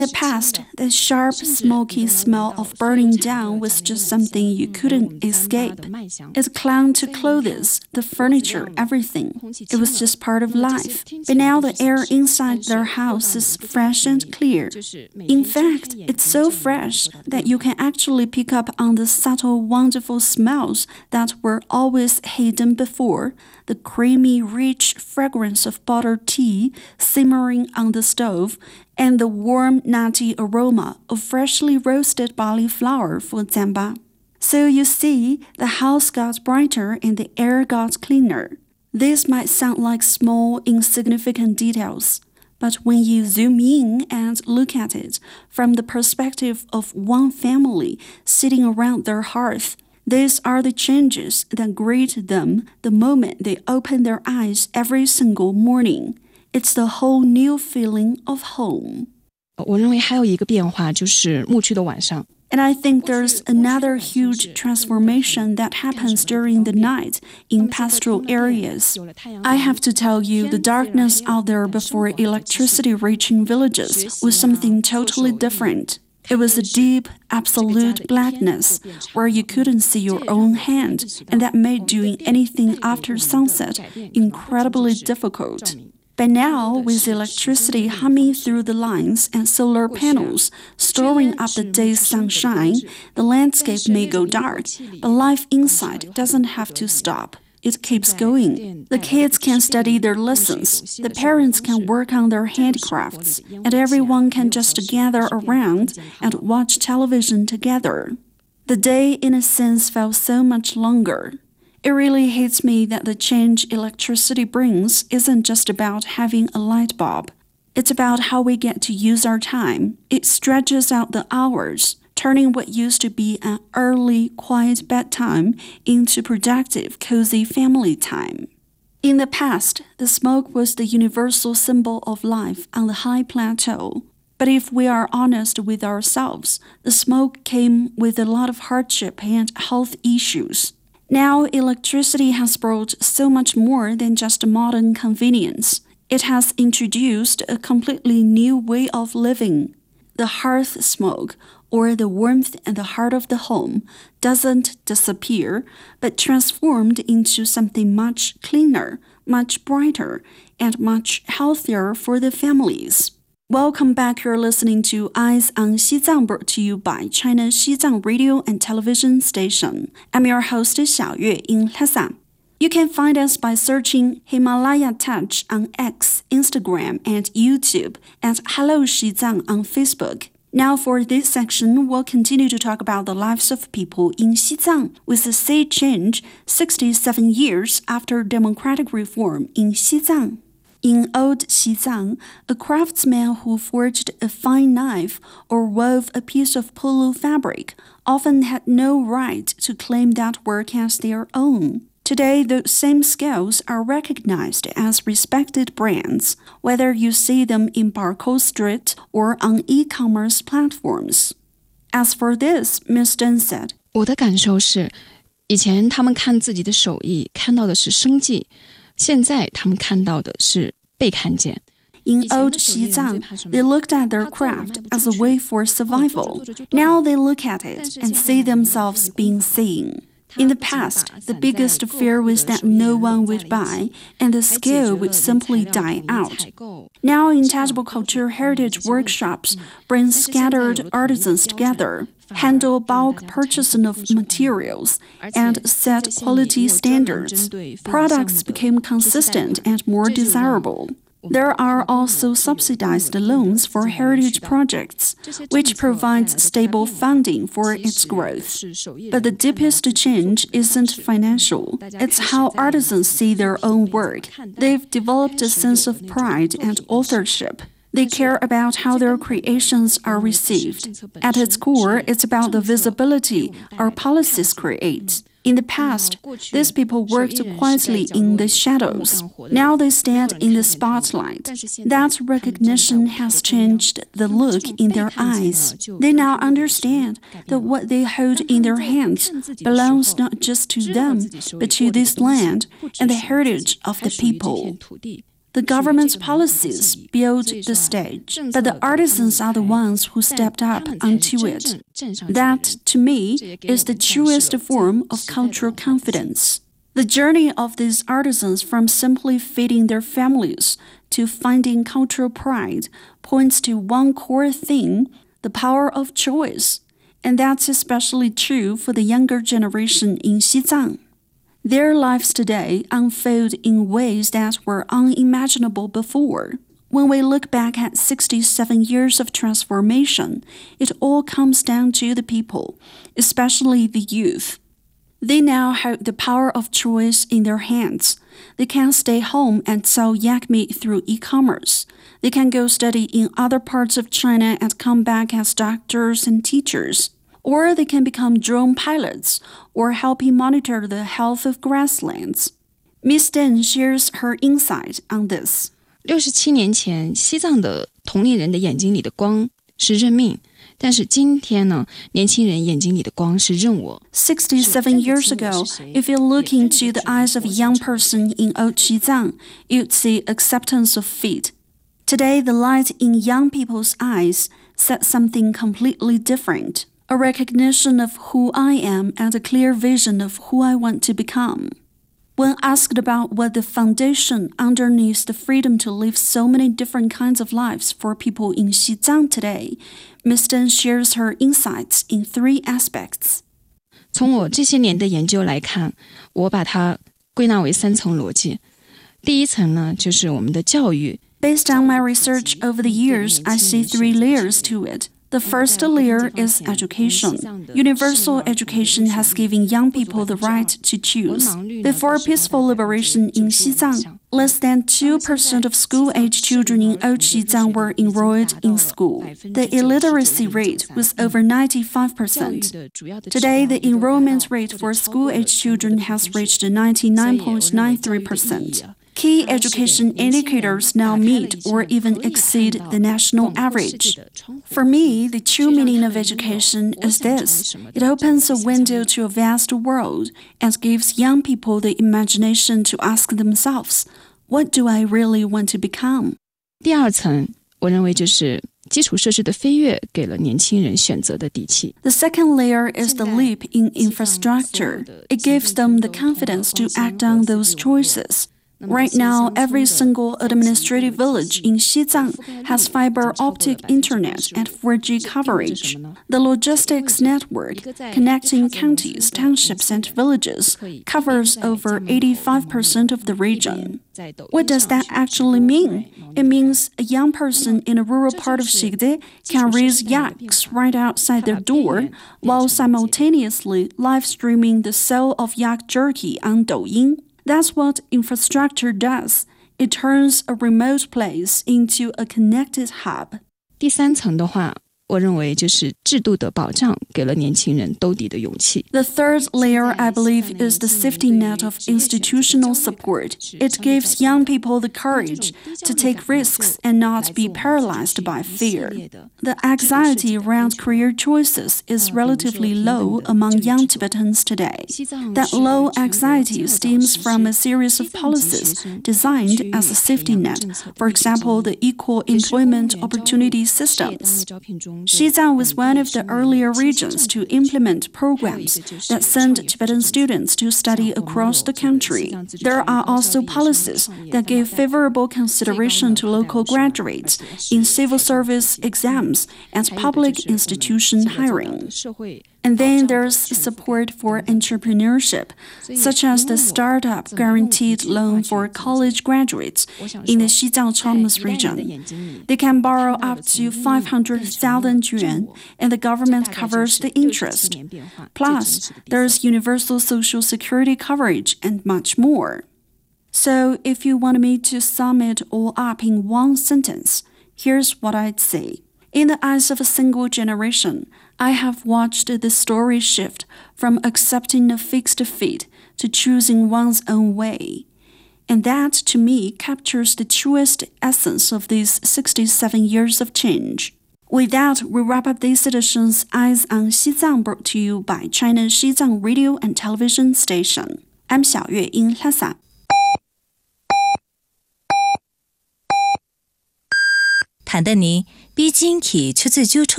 In the past, the sharp, smoky smell of burning down was just something you couldn't escape. It clung to clothes, the furniture, everything. It was just part of life. But now the air inside their house is fresh and clear. In fact, it's so fresh that you can actually pick up on the subtle, wonderful smells that were always hidden before. The creamy, rich fragrance of buttered tea simmering on the stove, and the warm, nutty aroma of freshly roasted barley flour for zamba. So you see, the house got brighter and the air got cleaner. This might sound like small, insignificant details, but when you zoom in and look at it from the perspective of one family sitting around their hearth, these are the changes that greet them the moment they open their eyes every single morning. It's the whole new feeling of home. 我认为还有一个变化就是牧区的晚上。 And I think there's another huge transformation that happens during the night in pastoral areas. I have to tell you, the darkness out there before electricity reaching villages was something totally different. It was a deep, absolute blackness where you couldn't see your own hand, and that made doing anything after sunset incredibly difficult. But now, with electricity humming through the lines and solar panels storing up the day's sunshine, the landscape may go dark, but life inside doesn't have to stop. It keeps going. The kids can study their lessons, the parents can work on their handcrafts, and everyone can just gather around and watch television together. The day, in a sense, felt so much longer. It really hits me that the change electricity brings isn't just about having a light bulb. It's about how we get to use our time. It stretches out the hours, turning what used to be an early, quiet bedtime into productive, cozy family time. In the past, the smoke was the universal symbol of life on the high plateau. But if we are honest with ourselves, the smoke came with a lot of hardship and health issues. Now, electricity has brought so much more than just modern convenience. It has introduced a completely new way of living. The hearth smoke, or the warmth and the heart of the home, doesn't disappear, but transformed into something much cleaner, much brighter, and much healthier for the families. Welcome back. You're listening to Eyes on Xizang, brought to you by China Xizang Radio and Television Station. I'm your host, Xiaoyue in Lhasa. You can find us by searching Himalaya Touch on X, Instagram, and YouTube, and Hello Xizang on Facebook. Now for this section, we'll continue to talk about the lives of people in Xizang with the sea change 67 years after democratic reform in Xizang. In old Xizang, a craftsman who forged a fine knife or wove a piece of pulu fabric often had no right to claim that work as their own. Today, those same skills are recognized as respected brands, whether you see them in Barcode Street or on e-commerce platforms. As for this, Ms. Deng said, 我的感受是，以前他们看自己的手艺，看到的是生计，现在他们看到的是被看见。 In old Xizang, they looked at their craft as a way for survival. Now they look at it and see themselves being seen. In the past, the biggest fear was that no one would buy, and the skill would simply die out. Now, intangible culture heritage workshops bring scattered artisans together, handle bulk purchasing of materials, and set quality standards. Products became consistent and more desirable. There are also subsidized loans for heritage projects, which provides stable funding for its growth. But the deepest change isn't financial. It's how artisans see their own work. They've developed a sense of pride and authorship. They care about how their creations are received. At its core, it's about the visibility our policies create. In the past, these people worked quietly in the shadows. Now they stand in the spotlight. That recognition has changed the look in their eyes. They now understand that what they hold in their hands belongs not just to them, but to this land and the heritage of the people. The government's policies build the stage, but the artisans are the ones who stepped up onto it. That, to me, is the truest form of cultural confidence. The journey of these artisans from simply feeding their families to finding cultural pride points to one core thing, the power of choice. And that's especially true for the younger generation in Xizang. Their lives today unfold in ways that were unimaginable before. When we look back at 67 years of transformation, it all comes down to the people, especially the youth. They now hold the power of choice in their hands. They can stay home and sell yak meat through e-commerce. They can go study in other parts of China and come back as doctors and teachers. Or they can become drone pilots or helping monitor the health of grasslands. Ms. Deng shares her insight on this. 67年前，西藏的同龄人的眼睛里的光是认命，但是今天呢，年轻人眼睛里的光是认我。 67 years ago, if you look into the eyes of a young person in Old Xizang, you'd see acceptance of feet. Today, the light in young people's eyes said something completely different. A recognition of who I am and a clear vision of who I want to become. When asked about what the foundation underneath the freedom to live so many different kinds of lives for people in Xizang today, Ms. Deng shares her insights in 3 aspects. 从我这些年的研究来看，我把它归纳为3层逻辑。第一层呢，就是我们的教育。 Based on my research over the years, I see 3 layers to it. The first layer is education. Universal education has given young people the right to choose. Before peaceful liberation in Xizang, less than 2% of school-age children in Old Xizang were enrolled in school. The illiteracy rate was over 95%. Today, the enrollment rate for school-age children has reached 99.93%. Key education indicators now meet or even exceed the national average. For me, the true meaning of education is this. It opens a window to a vast world and gives young people the imagination to ask themselves, what do I really want to become? 第二层，我认为就是基础设施的飞跃给了年轻人选择的底气。 The second layer is the leap in infrastructure. It gives them the confidence to act on those choices. Right now, every single administrative village in Xizang has fiber optic internet and 4G coverage. The logistics network, connecting counties, townships, and villages, covers over 85% of the region. What does that actually mean? It means a young person in a rural part of Xigde can raise yaks right outside their door, while simultaneously live streaming the sale of yak jerky on Douyin. That's what infrastructure does. It turns a remote place into a connected hub. 第3层的话，我认为就是制度的保障给了年轻人兜底的勇气。 The third layer, I believe, is the safety net of institutional support. It gives young people the courage to take risks and not be paralyzed by fear. The anxiety around career choices is relatively low among young Tibetans today. That low anxiety stems from a series of policies designed as a safety net, for example, the equal employment opportunity systems. Xizang was one of the earlier regions to implement programs that send Tibetan students to study across the country. There are also policies that give favorable consideration to local graduates in civil service exams and public institution hiring. And then there's support for entrepreneurship, such as the Startup Guaranteed Loan for college graduates in the Xizang Autonomous Region. They can borrow up to 500,000 yuan, and the government covers the interest. Plus, there's universal social security coverage and much more. So, if you want me to sum it all up in one sentence, here's what I'd say. In the eyes of a single generation, I have watched the story shift from accepting a fixed fate to choosing one's own way. And that, to me, captures the truest essence of these 67 years of change. With that, we wrap up this edition's Eyes on Xizang, brought to you by China Xizang Radio and Television Station. I'm Xiaoyue in Lhasa. 谈的呢，比近期出自就